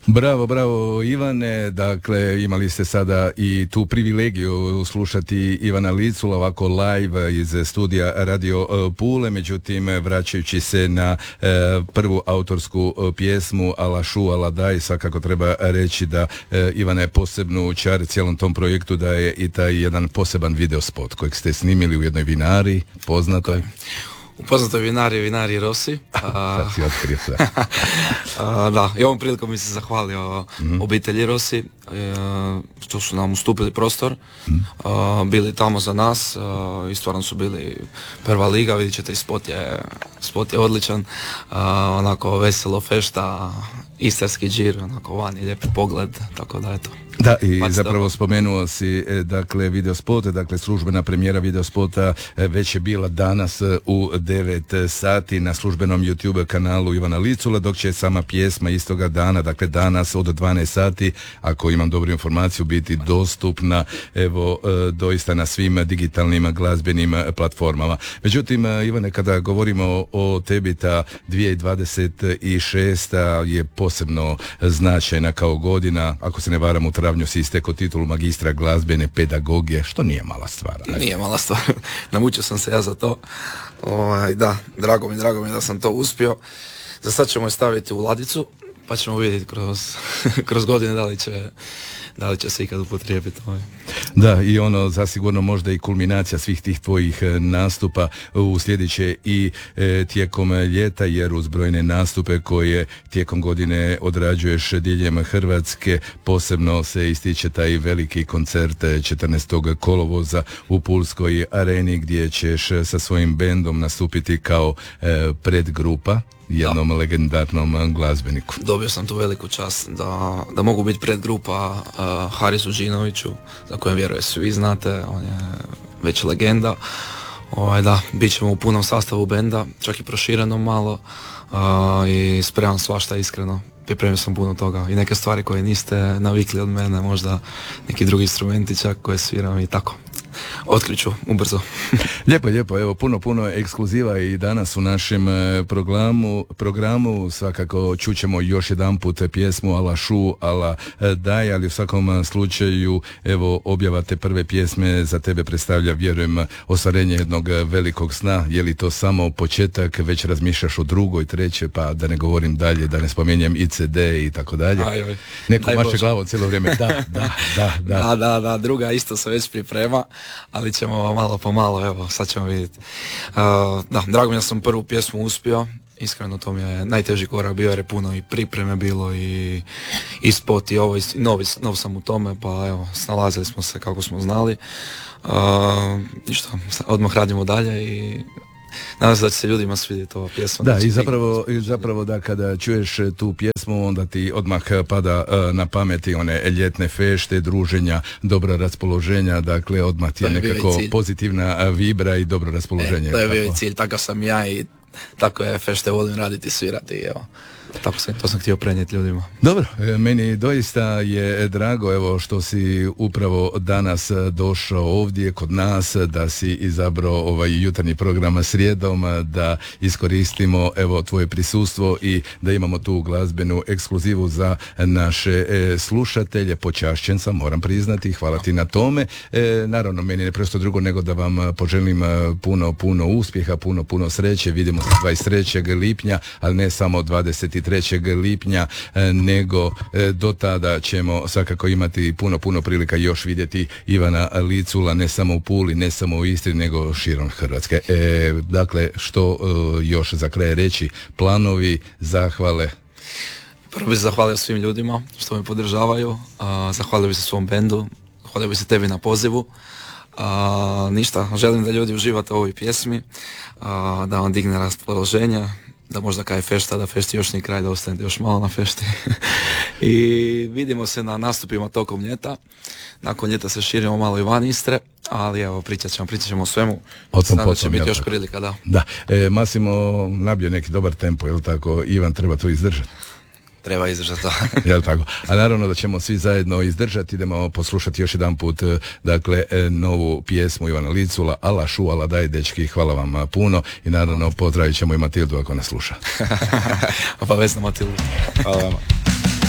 Bravo, bravo Ivane, dakle imali ste sada i tu privilegiju slušati Ivana Licula ovako live iz studija Radio Pule, međutim vraćajući se na prvu autorsku pjesmu Ala šu, ala daj, svakako treba reći da Ivana je posebnu čar cijelom tom projektu, da je i taj jedan poseban videospot kojeg ste snimili u jednoj vinari, poznatoj. U poznatoj vinari Rossi. Sad si otkrio sve. Da, i ovom prilikom mi se zahvalio obitelji Rossi što su nam ustupili prostor, bili tamo za nas i stvarno su bili prva liga, vidjet ćete i spot je odličan, onako veselo fešta, istarski džir, onako van je lijepi pogled, tako da eto. Da, i zapravo spomenuo si dakle videospot, dakle službena premijera videospota već je bila danas u 9 sati na službenom YouTube kanalu Ivana Licula, dok će sama pjesma istoga dana, dakle danas od 12 sati, ako imam dobru informaciju, biti dostupna evo doista na svim digitalnim glazbenim platformama. Međutim, Ivane, kada govorimo o tebi, ta 2026 je posebno značajna kao godina, ako se ne varam u travnju si istekao titulu magistra glazbene pedagogije, što nije mala stvar. Nije mala stvar, namučio sam se ja za to. Da, drago mi da sam to uspio. Za sad ćemo je staviti u ladicu, pa ćemo vidjeti kroz godine da li će se ikad upotrijebiti. Da, i ono zasigurno možda i kulminacija svih tih tvojih nastupa uslijedit i tijekom ljeta, jer uz brojne nastupe koje tijekom godine odrađuješ diljem Hrvatske, posebno se ističe taj veliki koncert 14. kolovoza u Pulskoj areni, gdje ćeš sa svojim bendom nastupiti kao predgrupa jednom legendarnom glazbeniku. Dobio sam tu veliku čast da mogu biti predgrupa Harisu Đinoviću, za kojem vjerujem svi znate, on je već legenda. Da, bit ćemo u punom sastavu benda, čak i proširenom malo, i spremam svašta iskreno. Pripremio sam puno toga i neke stvari koje niste navikli od mene, možda neki drugi instrumenti čak koje sviram i tako. Otkriću ubrzo. Lijepo, evo puno ekskluziva i danas u našem programu svakako čućemo još jedanput pjesmu Ala šu, ala daj, ali u svakom slučaju evo objava te prve pjesme za tebe predstavlja, vjerujem, ostvarenje jednog velikog sna. Je li to samo početak, već razmišljaš o drugoj, trećoj, pa da ne govorim dalje, da ne spominjem i CD i tako dalje. Neko maše glavom cijelo vrijeme. Da, druga isto se već priprema, ali ćemo malo po malo, evo, sad ćemo vidjeti. Drago mi je da sam prvu pjesmu uspio, iskreno to mi je najteži korak bio, jer je puno i pripreme bilo i spot i ovo, i nov sam u tome, pa evo, snalazili smo se kako smo znali. Ništa, odmah radimo dalje i nadam se da će se ljudima svidjeti ova pjesma. Da, i zapravo da kada čuješ tu pjesmu, onda ti odmah pada na pameti one ljetne fešte, druženja, dobra raspoloženja, dakle odmah ti je nekako pozitivna vibra i dobro raspoloženje. To je bio i cilj, takav sam ja i tako je, fešte volim raditi i svirati, evo. To sam htio prenijeti ljudima. Dobro, meni doista je drago evo što si upravo danas došao ovdje kod nas, da si izabrao ovaj jutarnji program srijedom, da iskoristimo evo tvoje prisustvo i da imamo tu glazbenu ekskluzivu za naše slušatelje. Počašćen sam, moram priznati, hvala ti na tome. Naravno, meni ne preostaje drugo nego da vam poželim puno uspjeha, puno sreće. Vidimo se 23. lipnja, ali ne samo 23. lipnja, nego do tada ćemo svakako imati puno prilika još vidjeti Ivana Licula, ne samo u Puli, ne samo u Istri, nego širom Hrvatske. Dakle, što još za kraj reći? Planovi, zahvale? Prvo bih se zahvalio svim ljudima što me podržavaju, zahvalio bih se svom bendu, zahvalio bih se tebi na pozivu. Ništa, želim da ljudi uživate u ovoj pjesmi, da vam digne raspoloženja, da možda kaj fešta, da fešti još ni kraj, da ostanete još malo na fešti. I vidimo se na nastupima tokom ljeta. Nakon ljeta se širimo malo i van Istre, ali evo, pričat ćemo o svemu. Sada će biti još prilika, da. Da, Masimo nabio neki dobar tempo, je li tako? Ivan treba to izdržati. Treba izdržati to. Jel tako? A naravno da ćemo svi zajedno izdržati. Idemo poslušati još jedan put, dakle, novu pjesmu Ivana Licula, Ala šu, ala daj, dečki, hvala vam puno i naravno pozdravit ćemo i Matildu ako nas sluša. Obavezno Matildu. Hvala vam.